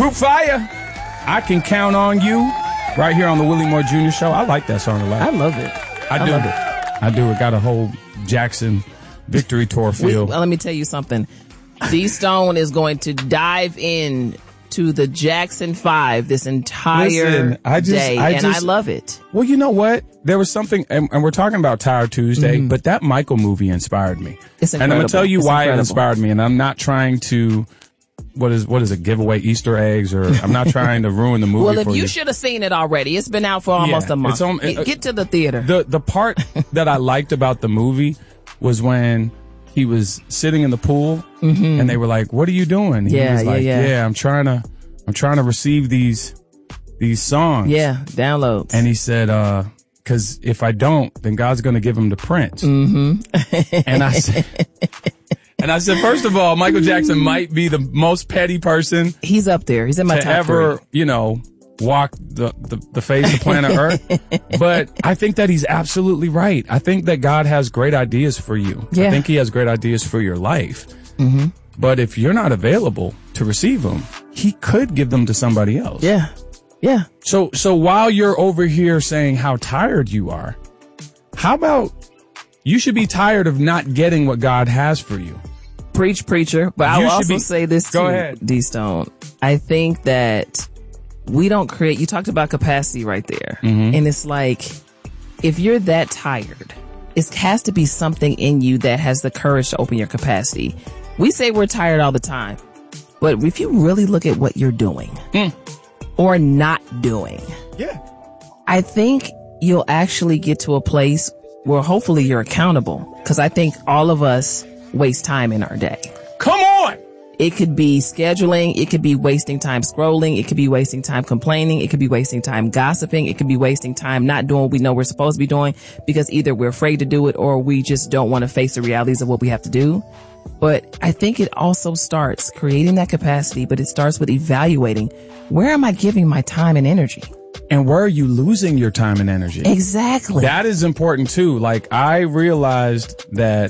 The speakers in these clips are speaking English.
Group Fire, I Can Count on You, right here on the Willie Moore Jr. Show. I like that song a lot. I love it. I do. Love it. I do. It got a whole Jackson victory tour feel. Well, let me tell you something. D Stone is going to dive in to the Jackson 5 this entire day, and I love it. Well, you know what? There was something, and we're talking about Tired Tuesday, but that Michael movie inspired me. It's incredible. And I'm going to tell you why incredible. It inspired me, and I'm not trying to, what is it, give away Easter eggs, or I'm not trying to ruin the movie. Well, if for you should have seen it already, it's been out for almost a month. Get to the theater. The part that I liked about the movie was when he was sitting in the pool, and they were like, "What are you doing?" He was like, I'm trying to receive these songs. Yeah, downloads. And he said, because if I don't, then God's going to give them to Prince. Mm-hmm. And I said, first of all, Michael Jackson might be the most petty person. He's up there. He's in my top ever, three. Walk the face of planet Earth. But I think that he's absolutely right. I think that God has great ideas for you. Yeah. I think he has great ideas for your life. Mm-hmm. But if you're not available to receive them, he could give them to somebody else. Yeah. Yeah. So while you're over here saying how tired you are, how about you should be tired of not getting what God has for you? Preach, preacher. But I will also say this too, Go ahead. D Stone. I think that we don't create, you talked about capacity right there. Mm-hmm. And it's like, if you're that tired, it has to be something in you that has the courage to open your capacity. We say we're tired all the time, but if you really look at what you're doing or not doing, I think you'll actually get to a place where hopefully you're accountable. Because I think all of us waste time in our day. Come on! It could be scheduling. It could be wasting time scrolling. It could be wasting time complaining. It could be wasting time gossiping. It could be wasting time not doing what we know we're supposed to be doing because either we're afraid to do it or we just don't want to face the realities of what we have to do. But I think it also starts creating that capacity, but it starts with evaluating, where am I giving my time and energy? And where are you losing your time and energy? Exactly. That is important too. Like, I realized that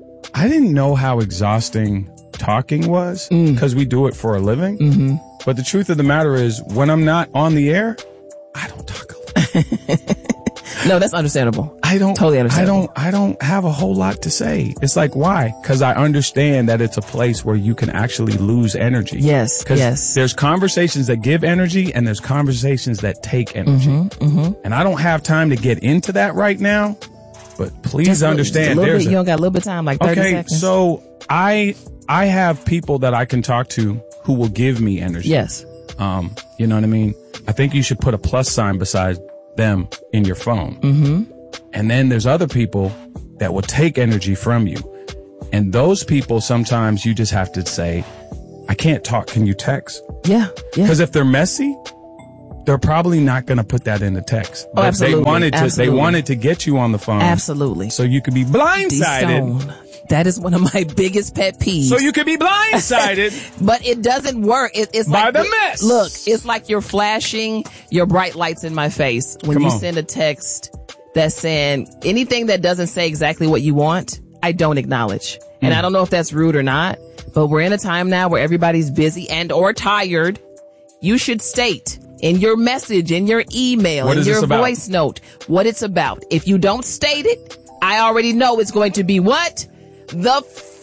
I didn't know how exhausting talking was because we do it for a living. Mm-hmm. But the truth of the matter is, when I'm not on the air, I don't talk a lot. No, that's understandable. I don't totally understand. I don't have a whole lot to say. It's like, why? Because I understand that it's a place where you can actually lose energy. Yes. Yes. There's conversations that give energy and there's conversations that take energy. Mm-hmm, mm-hmm. And I don't have time to get into that right now. But please understand, you don't got a little bit of time, like 30 seconds. So I have people that I can talk to who will give me energy. Yes. You know what I mean? I think you should put a plus sign beside them in your phone. Mm-hmm. And then there's other people that will take energy from you. And those people, sometimes you just have to say, I can't talk. Can you text? Yeah. Because if they're messy, they're probably not going to put that in the text. But absolutely. They wanted to get you on the phone. Absolutely. So you could be blindsided. That is one of my biggest pet peeves. So you could be blindsided. But it doesn't work. It's by like the mess. Look, it's like you're flashing your bright lights in my face when you send a text that's saying anything that doesn't say exactly what you want, I don't acknowledge. And I don't know if that's rude or not, but we're in a time now where everybody's busy and or tired. You should state in your message, in your email, in your voice note, what it's about. If you don't state it, I already know it's going to be what? The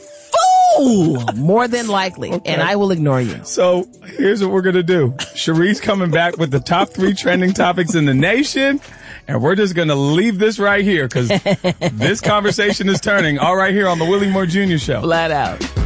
fool, more than likely. Okay. And I will ignore you. So here's what we're going to do. Sharice coming back with the top 3 trending topics in the nation. And we're just going to leave this right here because this conversation is turning all right here on the Willie Moore Jr. Show. Flat out.